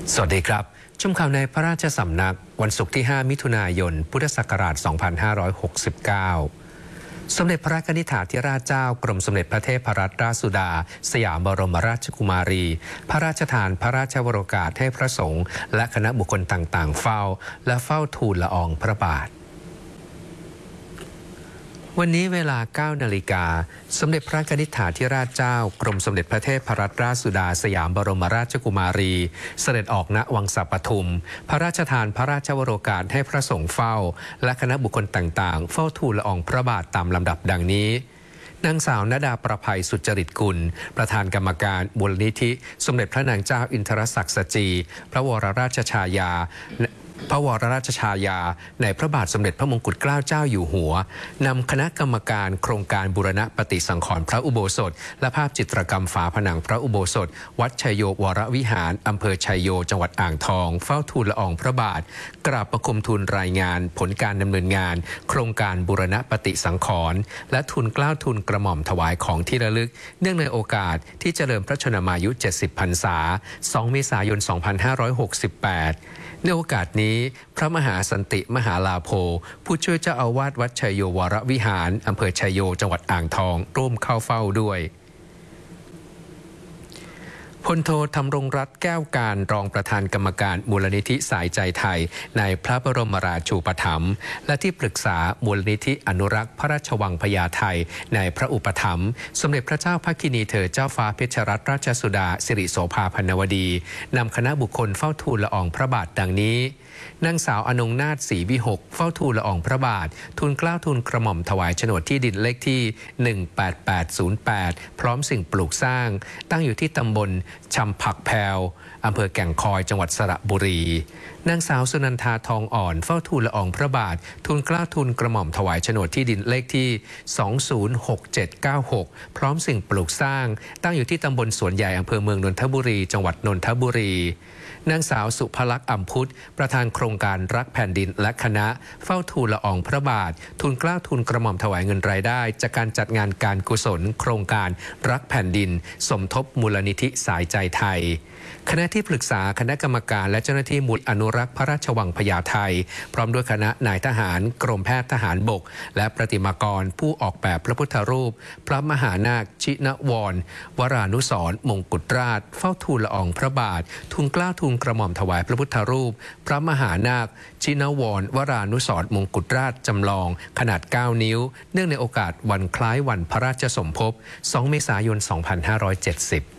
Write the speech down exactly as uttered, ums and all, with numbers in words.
สวัสดีครับชมข่าวในพระราชสำนักวันศุกร์ที่ ห้า มิถุนายน พุทธศักราช สองพันห้าร้อยหกสิบเก้า สมเด็จพระนิธิธิราชเจ้ากรมสมเด็จพระเทพรัตนราชสุดาสยามบรมราชกุมารี พระราชทานพระราชวโรกาสให้พระสงฆ์และคณะบุคคลต่างๆเฝ้าและเฝ้าทูลละอองพระบาทวันนี้เวลา เก้า นาฬิกาสมเด็จพระนิธิธิราชเจ้ากรมสมเด็จพระเทพรัตนราชสุดาสยามบรมราชกุมารีเสด็จออกณวังสะปทุมพระราชทานพระราชวโรกาสให้พระสงฆ์เฝ้าและคณะบุคคลต่างๆเฝ้าทูลละอองพระบาทตามลำดับดังนี้นางสาวนดาประภัยสุจริตกุลประธานกรรมการมูลนิธิสมเด็จพระนางเจ้าอินทรศักดิ์สจีพระวรราชชายาพระวรราชชายาในพระบาทสมเด็จพระมงกุฎเกล้าเจ้าอยู่หัวนำคณะกรรมการโครงการบูรณะปฏิสังขรณ์พระอุโบสถและภาพจิตรกรรมฝาผนังพระอุโบสถวัดชัยโยวรวิหารอำเภอชัยโยจังหวัดอ่างทองเฝ้าทูลละอองพระบาทกราบประคมทูลรายงานผลการดำเนินงานโครงการบูรณะปฏิสังขรณ์และทูลเกล้าทูลกระหม่อมถวายของที่ระลึกเนื่องในโอกาสที่เจริญพระชนมายุเจ็ดสิบพรรษาสองเมษายนสองพันห้าร้อยหกสิบแปดในโอกาสนี้พระมหาสันติมหาลาโภผู้ช่วยเจ้าอาวาสวัดชัยโยวรวิหารอำเภอชัยโยจังหวัดอ่างทองร่วมเข้าเฝ้าด้วยพลโทธำรงรัตน์แก้วการรองประธานกรรมการมูลนิธิสายใจไทยในพระบรมราชูปถัมภ์และที่ปรึกษามูลนิธิอนุรักษ์พระราชวังพญาไทในพระอุปถัมภ์สมเด็จพระเจ้าพระกินีเธอเจ้าฟ้าเพชรรัตนราชสุดาสิริโสภาพรรณวดีนำคณะบุคคลเฝ้าทูลละอองพระบาทดังนี้นางสาวอนงนาถศรีวิหกเฝ้าทูลละอองพระบาททูลเกล้าทูลกระหม่อมถวายโฉนดที่ดินเลขที่หนึ่งแปดแปดศูนย์แปดพร้อมสิ่งปลูกสร้างตั้งอยู่ที่ตำบลชำผักแพวอำเภอแก่งคอยจังหวัดสระบุรีนางสาวสุนันทาทองอ่อนเฝ้าทูลละอองพระบาททูลเกล้าทูลกระหม่อมถวายโฉนดที่ดินเลขที่สองศูนย์หกเจ็ดเก้าหกพร้อมสิ่งปลูกสร้างตั้งอยู่ที่ตำบลสวนใหญ่อำเภอเมืองนนทบุรีจังหวัดนนทบุรีนางสาวสุภลักษณ์อัมพุทธประธานโครงการรักแผ่นดินและคณะเฝ้าทูลละอองพระบาททูลเกล้าทูลกระหม่อมถวายเงินรายได้จากการจัดงานการกุศลโครงการรักแผ่นดินสมทบมูลนิธิสายใจไทยคณะที่ปรึกษาคณะกรรมการและเจ้าหน้าที่มูลอนุรักษ์พระราชวังพญาไทพร้อมด้วยคณะนายทหารกรมแพทย์ทหารบกและประติมากรผู้ออกแบบพระพุทธรูปพระมหานาคชินวรวรานุสรณ์มงกุฎราชเฝ้าทูลละอองพระบาททูลเกล้าทูลกระหม่อมถวายพระพุทธรูปพระมหานาคชินวรวรานุสรณ์มงกุฎราชจำลองขนาดเก้านิ้วเนื่องในโอกาสวันคล้ายวันพระราชสมภพสองเมษายนสองพันห้าร้อยเจ็ดสิบ